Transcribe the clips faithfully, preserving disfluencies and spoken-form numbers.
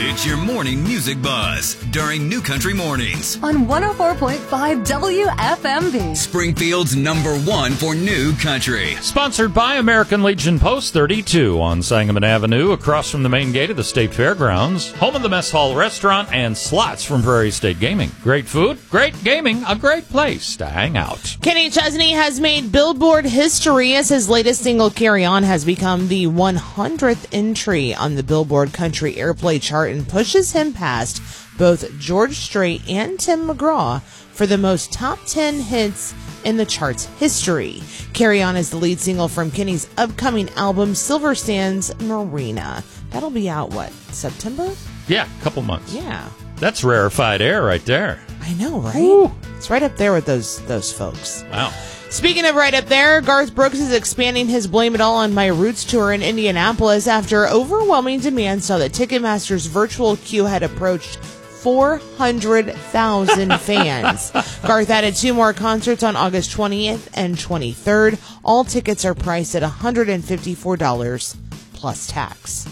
It's your morning music buzz during New Country Mornings on one oh four point five W F M V. Springfield's number one for New Country. Sponsored by American Legion Post thirty-two on Sangamon Avenue, across from the main gate of the State Fairgrounds. Home of the Mess Hall Restaurant and slots from Prairie State Gaming. Great food, great gaming, a great place to hang out. Kenny Chesney has made Billboard history as his latest single, Carry On, has become the one hundredth entry on the Billboard Country Airplay chart and pushes him past both George Strait and Tim McGraw for the most top ten hits in the chart's history. Carry On is the lead single from Kenny's upcoming album, Silver Sands Marina. That'll be out, what, September? Yeah, a couple months. Yeah. That's rarefied air right there. I know, right? Woo. It's right up there with those those folks. Wow. Speaking of right up there, Garth Brooks is expanding his Blame It All on My Roots tour in Indianapolis after overwhelming demand saw that Ticketmaster's virtual queue had approached four hundred thousand fans. Garth added two more concerts on August twentieth and twenty-third. All tickets are priced at one hundred fifty-four dollars plus tax.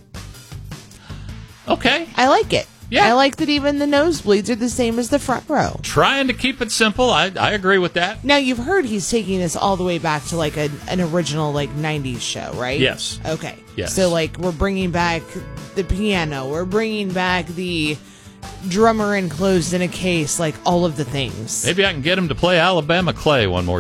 Okay. I like it. Yeah. I like that even the nosebleeds are the same as the front row. Trying to keep it simple. I, I agree with that. Now, you've heard he's taking this all the way back to like a, an original like nineties show, right? Yes. Okay. Yes. So like we're bringing back the piano, we're bringing back the drummer enclosed in a case, like all of the things. Maybe I can get him to play Alabama Clay one more